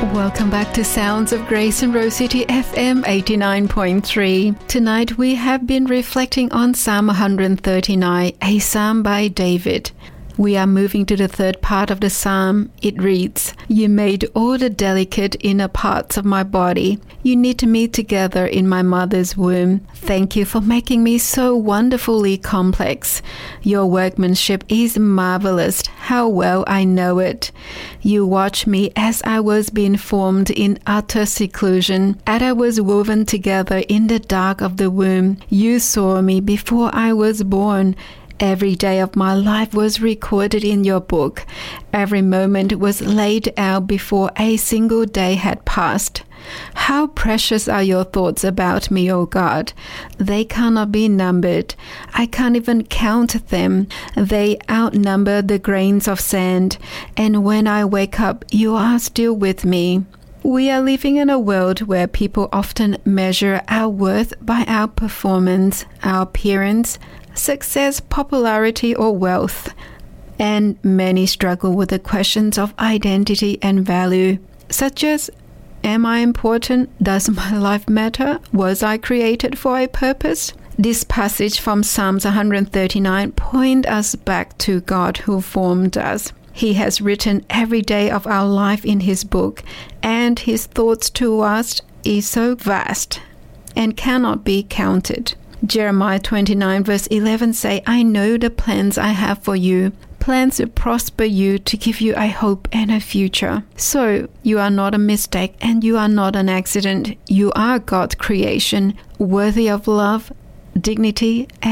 Welcome back to Sounds of Grace in Rose City FM 89.3. Tonight we have been reflecting on Psalm 139, a psalm by David. We are moving to the third part of the psalm. It reads, "You made all the delicate inner parts of my body. You knit me together in my mother's womb. Thank you for making me so wonderfully complex. Your workmanship is marvelous. How well I know it. You watched me as I was being formed in utter seclusion, as I was woven together in the dark of the womb. You saw me before I was born. Every day of my life was recorded in your book. Every moment was laid out before a single day had passed. How precious are your thoughts about me, O God. They cannot be numbered. I can't even count them. They outnumber the grains of sand. And when I wake up, you are still with me." We are living in a world where people often measure our worth by our performance, our appearance, success, popularity, or wealth. And many struggle with the questions of identity and value, such as, am I important? Does my life matter? Was I created for a purpose? This passage from Psalms 139 points us back to God who formed us. He has written every day of our life in His book, and His thoughts to us is so vast and cannot be counted. Jeremiah 29 verse 11 say, "I know the plans I have for you, plans to prosper you, to give you a hope and a future." So, you are not a mistake and you are not an accident. You are God's creation, worthy of love, dignity, and